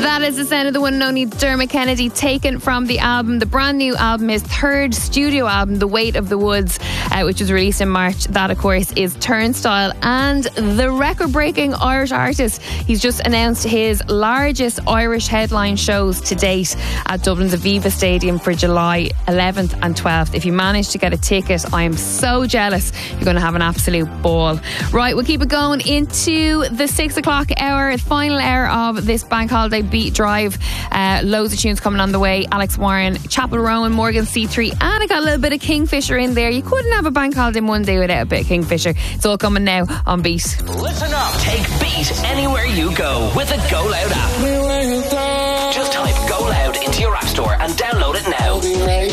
That is the sound of the one and only Dermot Kennedy, taken from the album, the brand new album, his third studio album, The Weight of the Woods, which was released in March. That, of course, is Turnstile. And the record-breaking Irish artist, he's just announced his largest Irish headline shows to date at Dublin's Aviva Stadium for July 11th and 12th. If you manage to get a ticket, I am so jealous. You're going to have an absolute ball. Right, we'll keep it going into the 6 o'clock hour, final hour of this Bank Holiday Beat Drive. Loads of tunes coming on the way. Alex Warren, Chapel Rowan, Morgan C3, and I got a little bit of Kingfisher in there. You couldn't have a Bank Holiday Monday without a bit of Kingfisher. It's all coming now on Beat. Listen up. Take Beat anywhere you go with the Go Loud app. Just type Go Loud into your app store and download it now.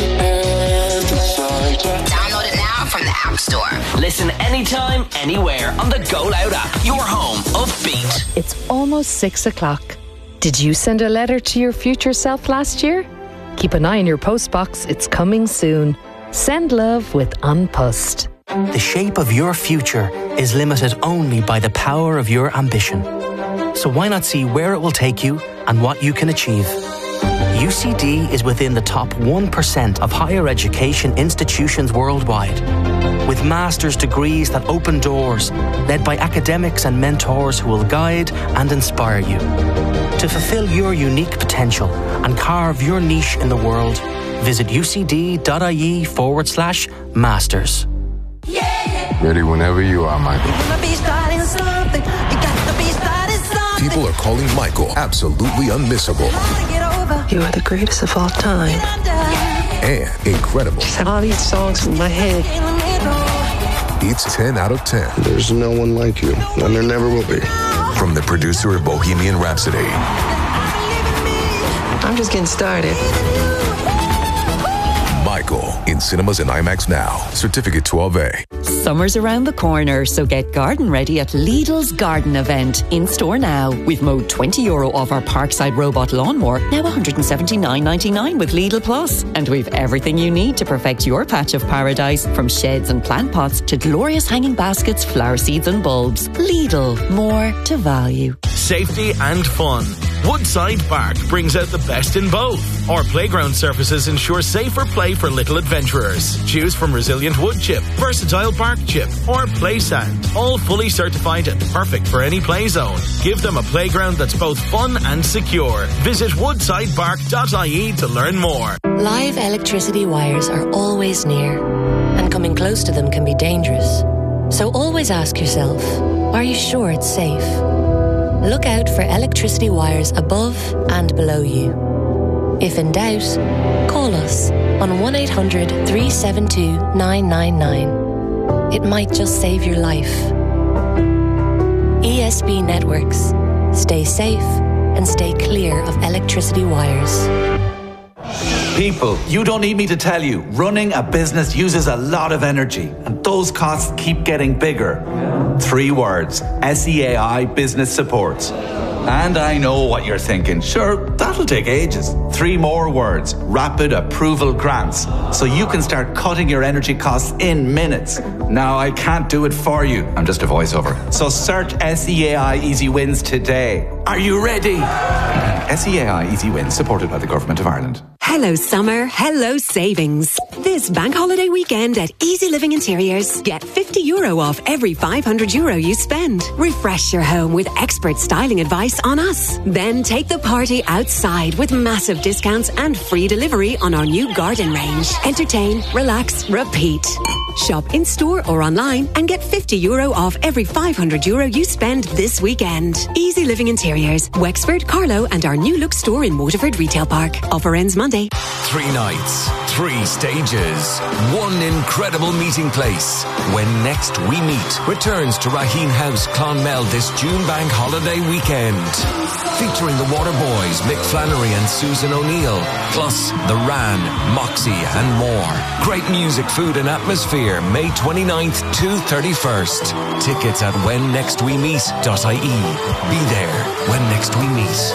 Download it now from the App Store. Listen anytime, anywhere on the Go Loud app. Your home of Beat. It's almost 6 o'clock. Did you send a letter to your future self last year? Keep an eye on your postbox. It's coming soon. Send love with Unpussed. The shape of your future is limited only by the power of your ambition. So why not see where it will take you and what you can achieve? UCD is within the top 1% of higher education institutions worldwide, with master's degrees that open doors, led by academics and mentors who will guide and inspire you. To fulfill your unique potential and carve your niche in the world, visit ucd.ie/masters. Ready whenever you are, Michael. People are calling Michael absolutely unmissable. You are the greatest of all time. And incredible. Just have all these songs in my head. It's 10 out of 10. There's no one like you, and there never will be. From the producer of Bohemian Rhapsody. I'm just getting started. Michael, in cinemas and IMAX now. Certificate 12A. Summer's around the corner, so get garden ready at Lidl's garden event. In store now. We've mowed €20 off our Parkside robot lawnmower, now $179.99 with Lidl Plus. And we've everything you need to perfect your patch of paradise, from sheds and plant pots to glorious hanging baskets, flower seeds and bulbs. Lidl, more to value. Safety and fun. Woodside Park brings out the best in both. Our playground surfaces ensure safer play for little adventurers. Choose from resilient wood chip, versatile bark chip, or play sand. All fully certified and perfect for any play zone. Give them a playground that's both fun and secure. Visit woodsidepark.ie to learn more. Live electricity wires are always near, and coming close to them can be dangerous. So always ask yourself, are you sure it's safe? Look out for electricity wires above and below you. If in doubt, call us on 1-800-372-999. It might just save your life. ESB Networks. Stay safe and stay clear of electricity wires. People, you don't need me to tell you, running a business uses a lot of energy, and those costs keep getting bigger. 3 words: SEAI Business Support. And I know what you're thinking. Sure, that'll take ages. 3 more words: Rapid Approval Grants. So you can start cutting your energy costs in minutes. Now, I can't do it for you. I'm just a voiceover. So search SEAI Easy Wins today. Are you ready? SEAI Easy Wins, supported by the Government of Ireland. Hello summer, hello savings. This bank holiday weekend at Easy Living Interiors, get €50 off every €500 you spend. Refresh your home with expert styling advice on us. Then take the party outside with massive discounts and free delivery on our new garden range. Entertain, relax, repeat. Shop in store or online and get €50 off every €500 you spend this weekend. Easy Living Interiors, Wexford, Carlow and our new look store in Waterford Retail Park. Offer ends Monday. 3 nights, 3 stages, 1 incredible meeting place. When Next We Meet returns to Raheen House, Clonmel this June bank holiday weekend. Featuring the Waterboys, Mick Flannery and Susan O'Neill, plus The Ran, Moxie and more. Great music, food and atmosphere, May 29th to 31st. Tickets at whennextwemeet.ie. Be there when next we meet.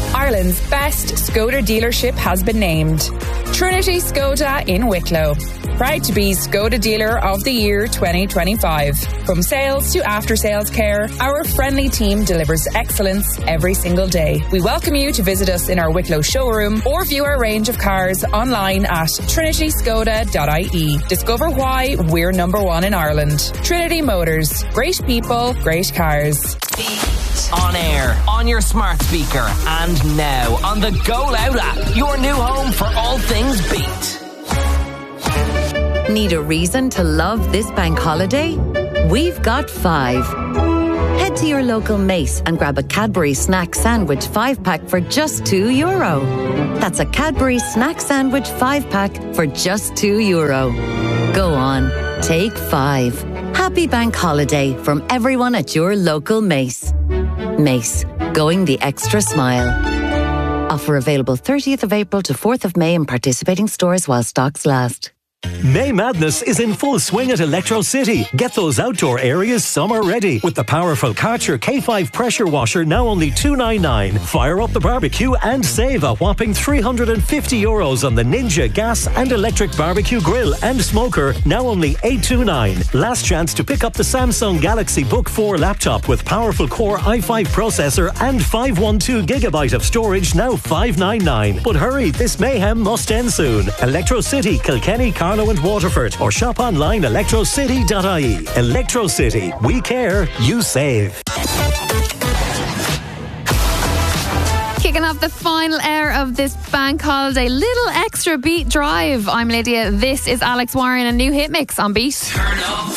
Ireland's best Skoda dealership has been named. Trinity Skoda in Wicklow. Proud to be Skoda Dealer of the Year 2025. From sales to after-sales care, our friendly team delivers excellence every single day. We welcome you to visit us in our Wicklow showroom or view our range of cars online at trinityskoda.ie. Discover why we're number one in Ireland. Trinity Motors. Great people, great cars. On air, on your smart speaker, and now on the Go Loud app, your new home for all things Beat. Need a reason to love this bank holiday? We've got 5. Head to your local Mace and grab a Cadbury Snack Sandwich 5-pack for just €2. That's a Cadbury Snack Sandwich 5-pack for just €2. Go on, take 5. Happy bank holiday from everyone at your local Mace. Mace, going the extra mile. Offer available 30th of April to 4th of May in participating stores while stocks last. May Madness is in full swing at Electro City. Get those outdoor areas summer ready with the powerful Karcher K5 pressure washer, now only €299. Fire up the barbecue and save a whopping €350 on the Ninja gas and electric barbecue grill and smoker, now only €829. Last chance to pick up the Samsung Galaxy Book 4 laptop with powerful Core i5 processor and 512GB of storage, now €599. But hurry, this mayhem must end soon. Electro City, Kilkenny, Carlow and Waterford, or shop online electrocity.ie. Electro City. We care, you save. Kicking off the final hour of this bank holiday, little extra Beat Drive. I'm Lydia. This is Alex Warren, a new hit mix on Beat. Turn up